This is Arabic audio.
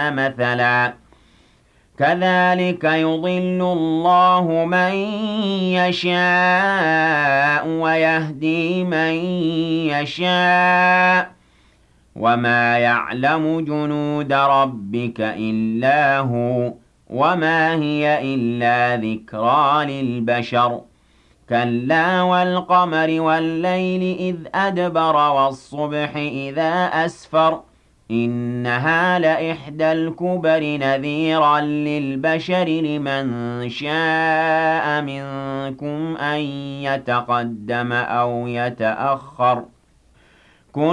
مَثَلًا كَذَلِكَ يُضِلُّ اللَّهُ مَن يَشَاءُ وَيَهْدِي مَن يَشَاءُ ۚ وَمَا يَعْلَمُ جُنُودَ رَبِّكَ إِلَّا هُوَ وَمَا هِيَ إِلَّا ذِكْرَىٰ لِلْبَشَرِ كَلَّا وَالْقَمَرِ وَاللَّيْلِ إِذْ أَدْبَرَ وَالصُّبْحِ إِذَا أَسْفَرَ إِنَّهَا لَإِحْدَى الْكُبَرِ نَذِيرًا لِّلْبَشَرِ لِمَن شَاءَ مِنكُمْ أَن يَتَقَدَّمَ أَوْ يَتَأَخَّرَ